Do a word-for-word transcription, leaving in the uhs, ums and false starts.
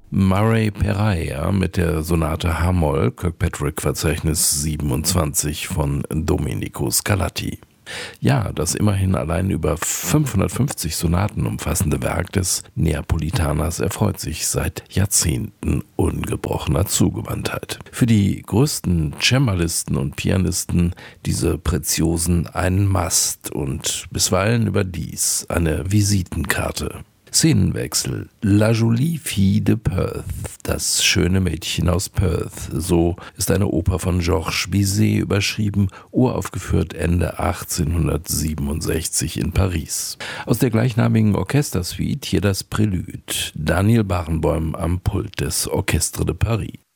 Murray Peraia mit der Sonate H-Moll, Kirkpatrick-Verzeichnis siebenundzwanzig von Domenico Scarlatti. Ja, das immerhin allein über fünfhundertfünfzig Sonaten umfassende Werk des Neapolitaners erfreut sich seit Jahrzehnten ungebrochener Zugewandtheit. Für die größten Cembalisten und Pianisten diese Preziosen ein Must und bisweilen überdies eine Visitenkarte. Szenenwechsel. La Jolie Fille de Perth, das schöne Mädchen aus Perth. So ist eine Oper von Georges Bizet überschrieben, uraufgeführt Ende achtzehnhundertsiebenundsechzig in Paris. Aus der gleichnamigen Orchestersuite hier das Prälude. Daniel Barenboim am Pult des Orchestre de Paris.